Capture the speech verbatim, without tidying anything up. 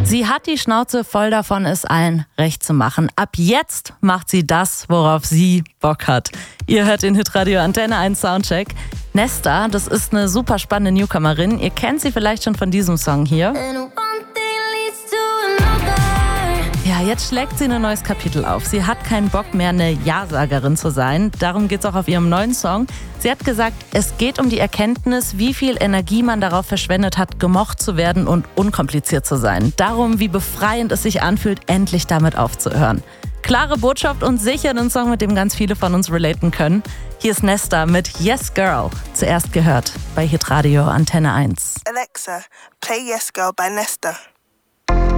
Sie hat die Schnauze voll davon, es allen recht zu machen. Ab jetzt macht sie das, worauf sie Bock hat. Ihr hört den Hitradio Antenne eins Soundcheck. Nesta, das ist eine super spannende Newcomerin. Ihr kennt sie vielleicht schon von diesem Song hier. Ja, jetzt schlägt sie ein neues Kapitel auf. Sie hat keinen Bock mehr, eine Ja-Sagerin zu sein. Darum geht's auch auf ihrem neuen Song. Sie hat gesagt, es geht um die Erkenntnis, wie viel Energie man darauf verschwendet hat, gemocht zu werden und unkompliziert zu sein. Darum, wie befreiend es sich anfühlt, endlich damit aufzuhören. Klare Botschaft und sicher ein Song, mit dem ganz viele von uns relaten können. Hier ist Nesta mit Yes Girl. Zuerst gehört bei Hitradio Antenne eins. Alexa, play Yes Girl by Nesta.